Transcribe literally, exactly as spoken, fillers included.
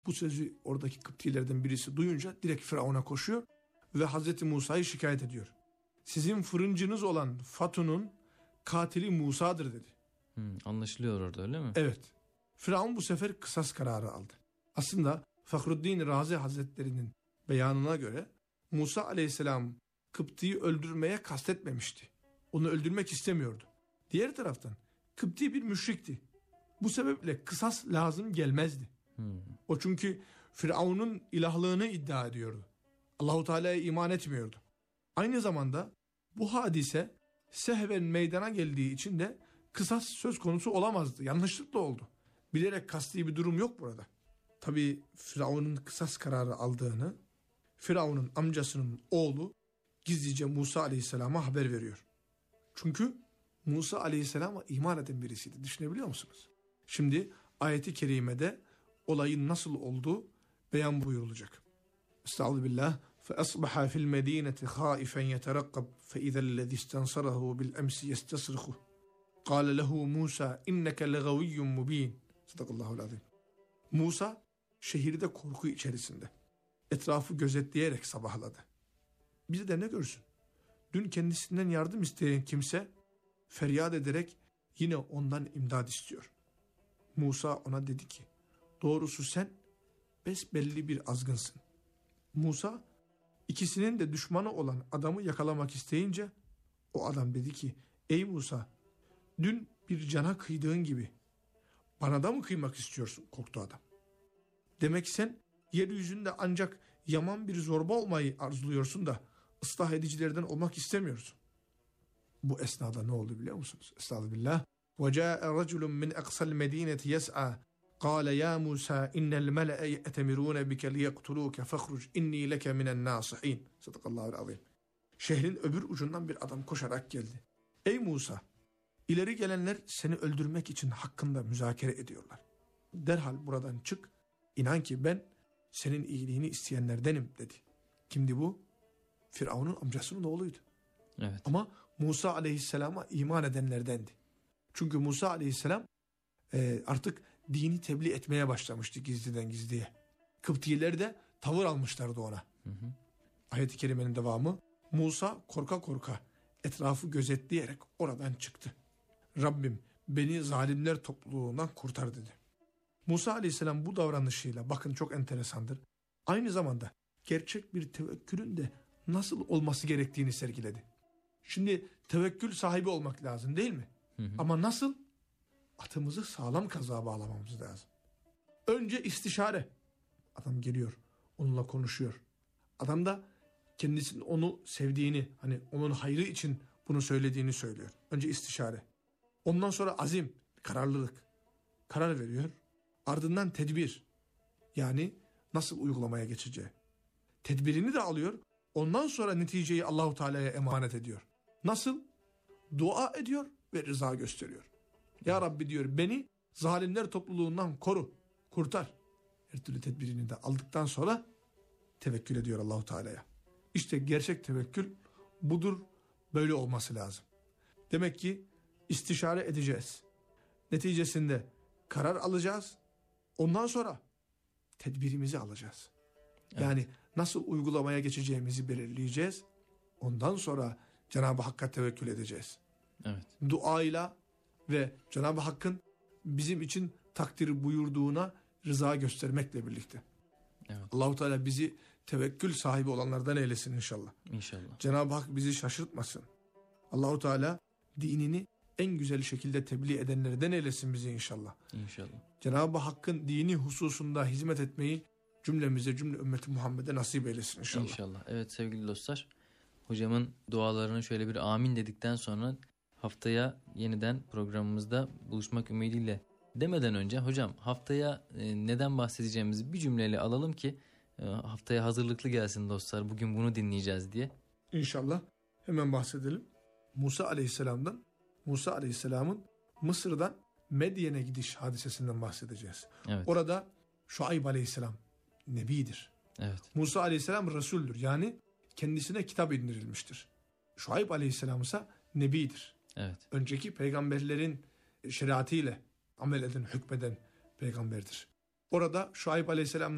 Bu sözü oradaki Kıptilerden birisi duyunca direkt Firavun'a koşuyor ve Hazreti Musa'yı şikayet ediyor. Sizin fırıncınız olan Fatun'un katili Musa'dır dedi. Hmm, anlaşılıyor orada, öyle mi? Evet. Firavun bu sefer kısas kararı aldı. Aslında Fahruddin Razi Hazretleri'nin beyanına göre Musa aleyhisselam Kıpti'yi öldürmeye kastetmemişti. Onu öldürmek istemiyordu. Diğer taraftan Kıpti bir müşrikti. Bu sebeple kısas lazım gelmezdi. Hmm. O çünkü Firavun'un ilahlığını iddia ediyordu. Allahu Teala'ya iman etmiyordu. Aynı zamanda bu hadise sehven meydana geldiği için de kısas söz konusu olamazdı. Yanlışlıkla oldu. Bilerek kasti bir durum yok burada. Tabii Firavun'un kısas kararı aldığını Firavun'un amcasının oğlu gizlice Musa Aleyhisselam'a haber veriyor. Çünkü Musa Aleyhisselam'a iman eden birisiydi. Düşünebiliyor musunuz? Şimdi ayeti kerimede olayın nasıl olduğu beyan buyurulacak. Estağfirullah. فَأَصْبَحَ فِي الْمَد۪ينَةِ خَائِفًا يَتَرَقَّبْ فَإِذَا الَّذِي اسْتَنْصَرَهُ بِالْأَمْسِ يَسْتَصْرِخُهُ قَالَ لَهُ مُوسَى اِنَّكَ لَغَوِيٌّ مُب۪ينٌ Sadakallahu azim. Musa şehirde korku içerisinde etrafı gözetleyerek sabahladı. Bir de ne görsün? Dün kendisinden yardım isteyen kimse feryat ederek yine ondan imdad istiyor. Musa ona dedi ki, doğrusu sen besbelli bir azgınsın. Musa ikisinin de düşmanı olan adamı yakalamak isteyince o adam dedi ki, ey Musa, dün bir cana kıydığın gibi bana da mı kıymak istiyorsun? Korktu adam. Demek sen yeryüzünde ancak yaman bir zorba olmayı arzuluyorsun da ıslah edicilerden olmak istemiyorsun. Bu esnada ne oldu biliyor musunuz? Estağfirullah. وَجَاءَ رَجُلٌ مِنْ أَقْصَى الْمَد۪ينَةِ يَسْعَى قَالَ يَا مُوسَى اِنَّ الْمَلَأَ يَأْتَمِرُونَ بِكَ لِيَقْتُلُوكَ فَخْرُجْ اِنِّي لَكَ مِنَ النَّاصِحِينَ Sadakallahu azim. Şehrin öbür ucundan bir adam koşarak geldi. Ey Musa, ileri gelenler seni öldürmek için hakkında müzakere ediyorlar. Derhal buradan çık, inan ki ben senin iyiliğini isteyenlerdenim dedi. Kimdi bu? Firavun'un amcasının oğluydu. Evet. Ama Musa aleyhisselama iman edenlerdendi. Çünkü Musa aleyhisselam e, artık dini tebliğ etmeye başlamıştı gizliden gizliye. Kıptiler de tavır almışlardı ona. Hı hı. Ayet-i kerimenin devamı, Musa korka korka etrafı gözetleyerek oradan çıktı. Rabbim beni zalimler topluluğundan kurtar dedi. Musa aleyhisselam bu davranışıyla, bakın çok enteresandır, aynı zamanda gerçek bir tevekkülün de nasıl olması gerektiğini sergiledi. Şimdi tevekkül sahibi olmak lazım değil mi? Hı hı. Ama nasıl? Atımızı sağlam kazığa bağlamamız lazım. Önce istişare. Adam geliyor, onunla konuşuyor. Adam da kendisinin onu sevdiğini, hani onun hayrı için bunu söylediğini söylüyor. Önce istişare. Ondan sonra azim, kararlılık. Karar veriyor. Ardından tedbir. Yani nasıl uygulamaya geçeceği. Tedbirini de alıyor. Ondan sonra neticeyi Allahu Teala'ya emanet ediyor. Nasıl? Dua ediyor ve rıza gösteriyor. Ya Rabbi diyor, beni zalimler topluluğundan koru, kurtar. Her türlü tedbirini de aldıktan sonra tevekkül ediyor Allahu Teala'ya. İşte gerçek tevekkül budur, böyle olması lazım. Demek ki istişare edeceğiz. Neticesinde karar alacağız. Ondan sonra tedbirimizi alacağız. Evet. Yani nasıl uygulamaya geçeceğimizi belirleyeceğiz. Ondan sonra Cenab-ı Hakk'a tevekkül edeceğiz. Evet. Duayla ve Cenab-ı Hakk'ın bizim için takdir buyurduğuna rıza göstermekle birlikte. Evet. Allah-u Teala bizi tevekkül sahibi olanlardan eylesin inşallah. İnşallah. Cenab-ı Hak bizi şaşırtmasın. Allah-u Teala dinini en güzel şekilde tebliğ edenlerden eylesin bizi inşallah. İnşallah. Cenab-ı Hakk'ın dini hususunda hizmet etmeyi cümlemize, cümle ümmeti Muhammed'e nasip eylesin inşallah. İnşallah. Evet sevgili dostlar, hocamın dualarını şöyle bir amin dedikten sonra haftaya yeniden programımızda buluşmak ümidiyle demeden önce hocam haftaya neden bahsedeceğimizi bir cümleyle alalım ki haftaya hazırlıklı gelsin dostlar, bugün bunu dinleyeceğiz diye. İnşallah hemen bahsedelim. Musa Aleyhisselam'dan, Musa Aleyhisselam'ın Mısır'dan Medyen'e gidiş hadisesinden bahsedeceğiz. Evet. Orada Şuayb Aleyhisselam Nebidir. Evet. Musa Aleyhisselam Resul'dür. Yani kendisine kitap indirilmiştir. Şuayb Aleyhisselam ise Nebidir. Evet. Önceki peygamberlerin şeriatıyla amel eden, hükmeden peygamberdir. Orada Şuayb Aleyhisselam